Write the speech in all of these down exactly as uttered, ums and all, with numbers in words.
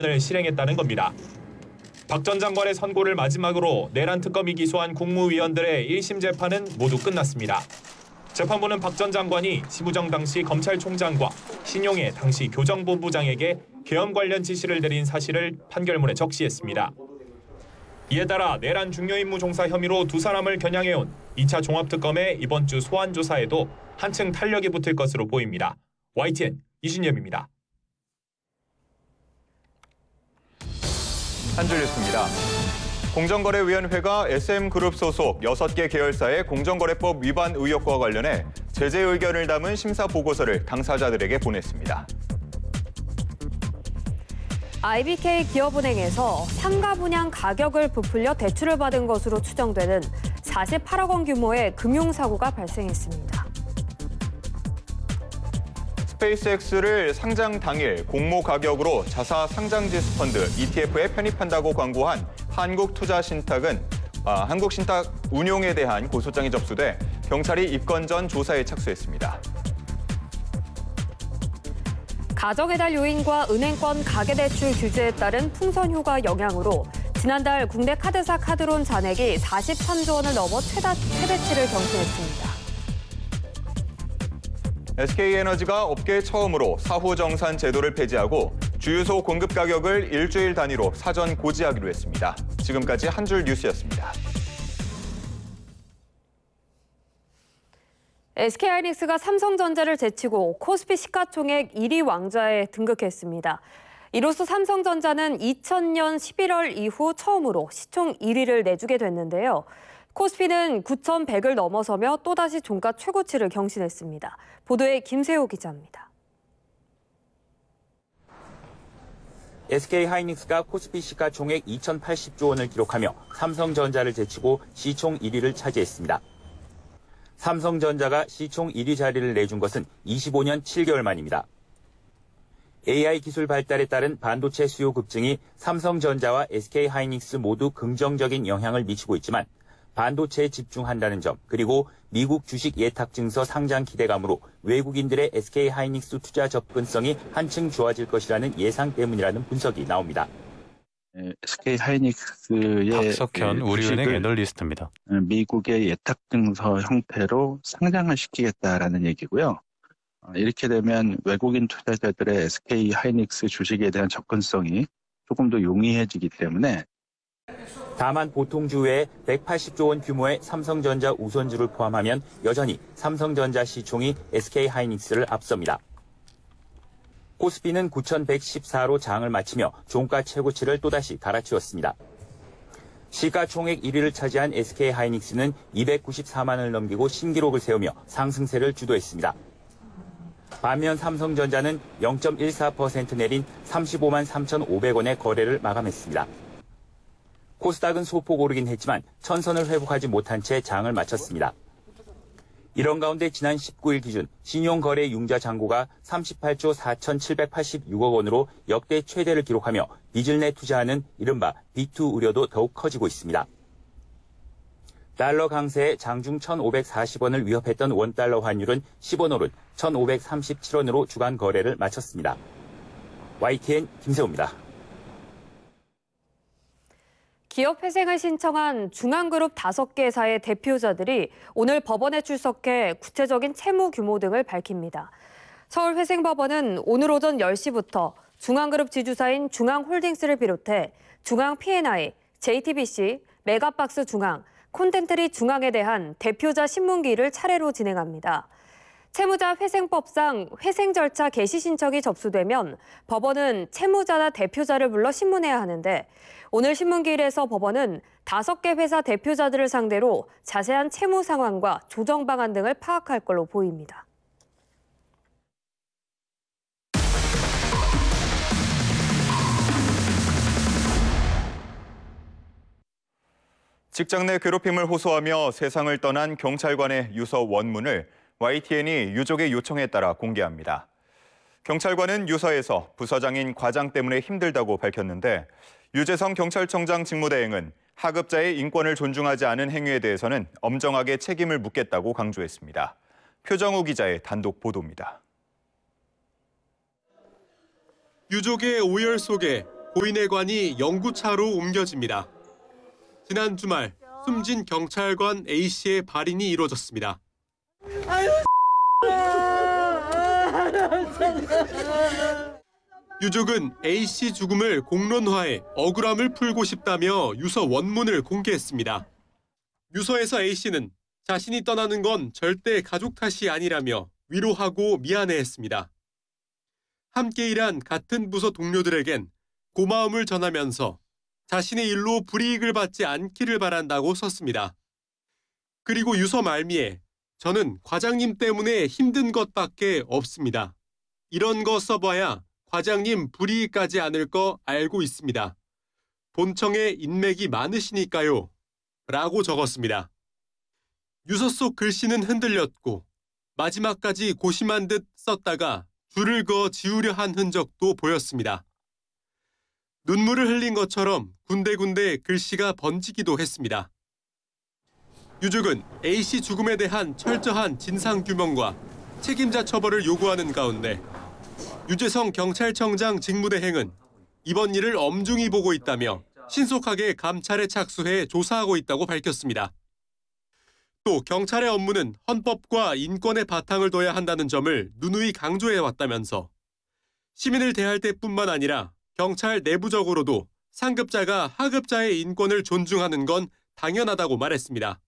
을 실행했다는 겁니다. 박 전 장관의 선고를 마지막으로 내란 특검이 기소한 국무위원들의 일 심 재판은 모두 끝났습니다. 재판부는 박 전 장관이 심우정 당시 검찰총장과 신용해 당시 교정본부장에게 계엄 관련 지시를 내린 사실을 판결문에 적시했습니다. 이에 따라 내란 중요임무 종사 혐의로 두 사람을 겨냥해온 이 차 종합특검의 이번 주 소환 조사에도 한층 탄력이 붙을 것으로 보입니다. 와이티엔 이준엽입니다. 한 줄 뉴스입니다. 공정거래위원회가 에스엠그룹 소속 여섯 개 계열사의 공정거래법 위반 의혹과 관련해 제재 의견을 담은 심사 보고서를 당사자들에게 보냈습니다. 아이비케이 기업은행에서 상가 분양 가격을 부풀려 대출을 받은 것으로 추정되는 사십팔억 원 규모의 금융사고가 발생했습니다. 스페이스X를 상장 당일 공모 가격으로 자사 상장지수 펀드 이티에프에 편입한다고 광고한 한국투자신탁은 아, 한국신탁 운용에 대한 고소장이 접수돼 경찰이 입건 전 조사에 착수했습니다. 가정의달 요인과 은행권 가계대출 규제에 따른 풍선효과 영향으로 지난달 국내 카드사 카드론 잔액이 사십삼조 원을 넘어 최다, 최대치를 경신했습니다. 에스케이에너지가 업계 처음으로 사후정산 제도를 폐지하고 주유소 공급 가격을 일주일 단위로 사전 고지하기로 했습니다. 지금까지 한 줄 뉴스였습니다. 에스케이하이닉스가 삼성전자를 제치고 코스피 시가총액 일 위 왕좌에 등극했습니다. 이로써 삼성전자는 이천 년 십일월 이후 처음으로 시총 일 위를 내주게 됐는데요. 코스피는 구천백을 넘어서며 또다시 종가 최고치를 경신했습니다. 보도에 김세호 기자입니다. 에스케이하이닉스가 코스피 시가총액 이천팔십조 원을 기록하며 삼성전자를 제치고 시총 일 위를 차지했습니다. 삼성전자가 시총 일 위 자리를 내준 것은 이십오 년 칠 개월 만입니다. 에이아이 기술 발달에 따른 반도체 수요 급증이 삼성전자와 에스케이하이닉스 모두 긍정적인 영향을 미치고 있지만 반도체에 집중한다는 점, 그리고 미국 주식 예탁 증서 상장 기대감으로 외국인들의 에스케이하이닉스 투자 접근성이 한층 좋아질 것이라는 예상 때문이라는 분석이 나옵니다. 에스케이하이닉스의 박석현 우리은행 애널리스트입니다. 미국의 예탁 증서 형태로 상장을 시키겠다라는 얘기고요. 이렇게 되면 외국인 투자자들의 에스케이하이닉스 주식에 대한 접근성이 조금 더 용이해지기 때문에 다만 보통주 외에 백팔십조 원 규모의 삼성전자 우선주를 포함하면 여전히 삼성전자 시총이 에스케이하이닉스를 앞섭니다. 코스피는 구천백십사로 장을 마치며 종가 최고치를 또다시 갈아치웠습니다. 시가총액 일 위를 차지한 에스케이하이닉스는 이백구십사만 원을 넘기고 신기록을 세우며 상승세를 주도했습니다. 반면 삼성전자는 영 점 일사 퍼센트 내린 삼십오만 삼천오백 원의 거래를 마감했습니다. 코스닥은 소폭 오르긴 했지만 천선을 회복하지 못한 채 장을 마쳤습니다. 이런 가운데 지난 십구 일 기준 신용거래 융자 잔고가 삼십팔조 사천칠백팔십육억 원으로 역대 최대를 기록하며 빚을 내 투자하는 이른바 비투 우려도 더욱 커지고 있습니다. 달러 강세에 장중 천오백사십 원을 위협했던 원달러 환율은 십 원 오른 천오백삼십칠 원으로 주간 거래를 마쳤습니다. 와이티엔 김세호입니다. 기업 회생을 신청한 중앙그룹 다섯 개사의 대표자들이 오늘 법원에 출석해 구체적인 채무 규모 등을 밝힙니다. 서울회생법원은 오늘 오전 열 시부터 중앙그룹 지주사인 중앙홀딩스를 비롯해 중앙 피앤아이, 제이티비씨, 메가박스 중앙, 콘텐트리 중앙에 대한 대표자 신문기일을 차례로 진행합니다. 채무자 회생법상 회생 절차 개시 신청이 접수되면 법원은 채무자나 대표자를 불러 신문해야 하는데 오늘 신문기일에서 법원은 다섯 개 회사 대표자들을 상대로 자세한 채무 상황과 조정 방안 등을 파악할 걸로 보입니다. 직장 내 괴롭힘을 호소하며 세상을 떠난 경찰관의 유서 원문을 와이티엔이 유족의 요청에 따라 공개합니다. 경찰관은 유서에서 부서장인 과장 때문에 힘들다고 밝혔는데 유재성 경찰청장 직무대행은 하급자의 인권을 존중하지 않은 행위에 대해서는 엄정하게 책임을 묻겠다고 강조했습니다. 표정우 기자의 단독 보도입니다. 유족의 오열 속에 고인의 영구차로 옮겨집니다. 지난 주말 숨진 경찰관 A씨의 발인이 이루어졌습니다. 유족은 A씨 죽음을 공론화해 억울함을 풀고 싶다며 유서 원문을 공개했습니다. 유서에서 A씨는 자신이 떠나는 건 절대 가족 탓이 아니라며 위로하고 미안해했습니다. 함께 일한 같은 부서 동료들에겐 고마움을 전하면서 자신의 일로 불이익을 받지 않기를 바란다고 썼습니다. 그리고 유서 말미에 저는 과장님 때문에 힘든 것밖에 없습니다. 이런 거 써봐야 과장님 불이익까지 않을 거 알고 있습니다. 본청에 인맥이 많으시니까요. 라고 적었습니다. 유서 속 글씨는 흔들렸고 마지막까지 고심한 듯 썼다가 줄을 그어 지우려 한 흔적도 보였습니다. 눈물을 흘린 것처럼 군데군데 글씨가 번지기도 했습니다. 유족은 A씨 죽음에 대한 철저한 진상규명과 책임자 처벌을 요구하는 가운데 유재성 경찰청장 직무대행은 이번 일을 엄중히 보고 있다며 신속하게 감찰에 착수해 조사하고 있다고 밝혔습니다. 또 경찰의 업무는 헌법과 인권의 바탕을 둬야 한다는 점을 누누이 강조해왔다면서 시민을 대할 때뿐만 아니라 경찰 내부적으로도 상급자가 하급자의 인권을 존중하는 건 당연하다고 말했습니다.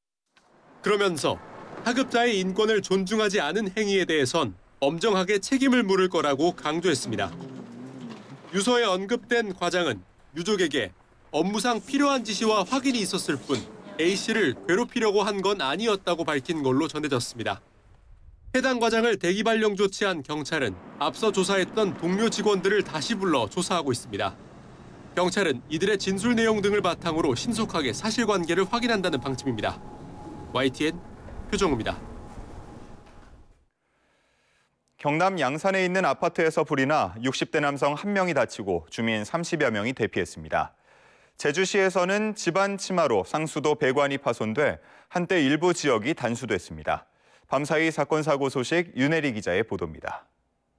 그러면서 하급자의 인권을 존중하지 않은 행위에 대해선 엄정하게 책임을 물을 거라고 강조했습니다. 유서에 언급된 과장은 유족에게 업무상 필요한 지시와 확인이 있었을 뿐 A씨를 괴롭히려고 한 건 아니었다고 밝힌 걸로 전해졌습니다. 해당 과장을 대기발령 조치한 경찰은 앞서 조사했던 동료 직원들을 다시 불러 조사하고 있습니다. 경찰은 이들의 진술 내용 등을 바탕으로 신속하게 사실관계를 확인한다는 방침입니다. 와이티엔 표정우입니다. 경남 양산에 있는 아파트에서 불이 나 육십 대 남성 한 명이 다치고 주민 삼십여 명이 대피했습니다. 제주시에서는 집안 치마로 상수도 배관이 파손돼 한때 일부 지역이 단수됐습니다. 밤사이 사건 사고 소식 윤혜리 기자의 보도입니다.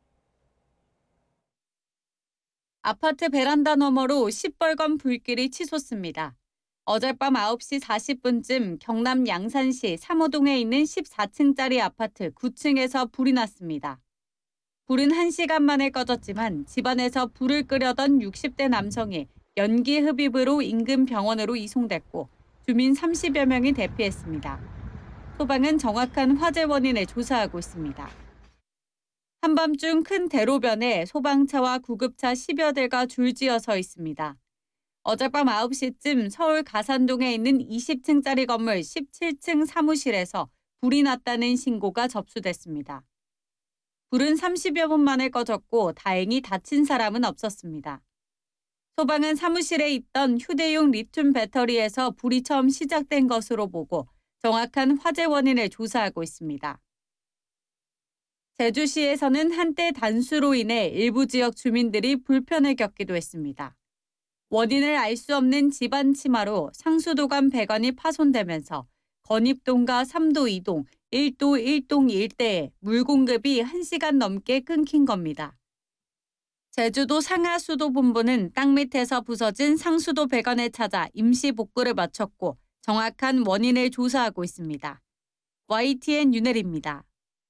아파트 베란다 너머로 시뻘건 불길이 치솟습니다. 어젯밤 아홉 시 사십 분쯤 경남 양산시 삼호동에 있는 십사 층짜리 아파트 구 층에서 불이 났습니다. 불은 한 시간 만에 꺼졌지만 집안에서 불을 끄려던 육십 대 남성이 연기 흡입으로 인근 병원으로 이송됐고 주민 삼십여 명이 대피했습니다. 소방은 정확한 화재 원인을 조사하고 있습니다. 한밤중 큰 대로변에 소방차와 구급차 십여 대가 줄지어 서 있습니다. 어젯밤 아홉 시쯤 서울 가산동에 있는 이십 층짜리 건물 십칠 층 사무실에서 불이 났다는 신고가 접수됐습니다. 불은 삼십여 분 만에 꺼졌고 다행히 다친 사람은 없었습니다. 소방은 사무실에 있던 휴대용 리튬 배터리에서 불이 처음 시작된 것으로 보고 정확한 화재 원인을 조사하고 있습니다. 제주시에서는 한때 단수로 인해 일부 지역 주민들이 불편을 겪기도 했습니다. 원인을 알 수 없는 집안 치마로 상수도관 배관이 파손되면서 건입동과 삼도 이 동, 일도 일 동 일대에 물 공급이 한 시간 넘게 끊긴 겁니다. 제주도 상하수도본부는 땅 밑에서 부서진 상수도 배관을 찾아 임시 복구를 마쳤고 정확한 원인을 조사하고 있습니다. 와이티엔 윤혜리입니다.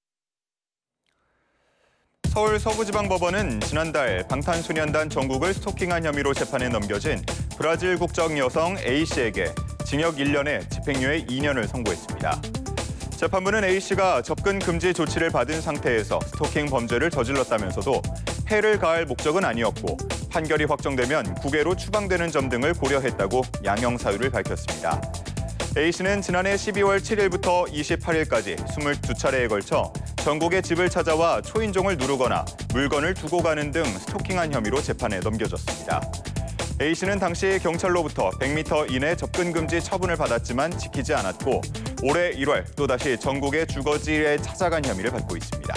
서울 서부지방법원은 지난달 방탄소년단 정국을 스토킹한 혐의로 재판에 넘겨진 브라질 국적 여성 A씨에게 징역 일 년에 집행유예 이 년을 선고했습니다. 재판부는 A씨가 접근 금지 조치를 받은 상태에서 스토킹 범죄를 저질렀다면서도 해를 가할 목적은 아니었고 판결이 확정되면 국외로 추방되는 점 등을 고려했다고 양형 사유를 밝혔습니다. A씨는 지난해 십이월 칠일부터 이십팔일까지 이십이 차례에 걸쳐 전국의 집을 찾아와 초인종을 누르거나 물건을 두고 가는 등 스토킹한 혐의로 재판에 넘겨졌습니다. A씨는 당시 경찰로부터 백 미터 이내 접근 금지 처분을 받았지만 지키지 않았고 올해 일월 또다시 전국의 주거지에 찾아간 혐의를 받고 있습니다.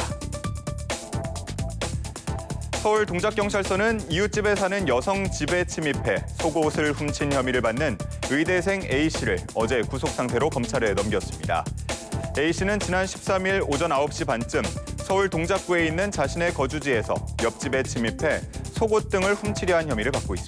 서울 동작경찰서는 이웃집에 사는 여성 집에 침입해 속옷을 훔친 혐의를 받는 의대생 A씨를 어제 구속상태로 검찰에 넘겼습니다. A씨는 지난 십삼일 오전 아홉 시 반쯤 서울 동작구에 있는 자신의 거주지에서 옆집에 침입해 속옷 등을 훔치려 한 혐의를 받고 있습니다.